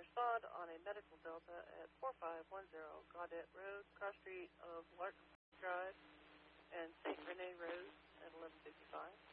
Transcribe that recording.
respond on a medical delta at 4510 Gaudette Road, cross street of Lark Drive and St. Rene Road at 1155.